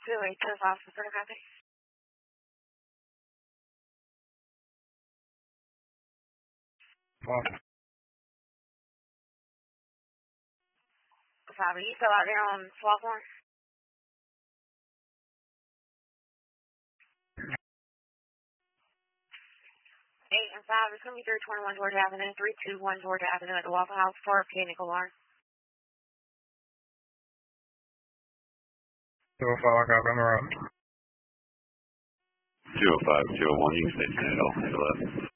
282 for copy. Well, Copy. You still out there on Swaghorn? 8 and 5 is going to be 321 Georgia Avenue, 321 Georgia Avenue at the Waffle House for Nickel Bar. 205, copy on the road. 205, 201, you can stay 10 at all.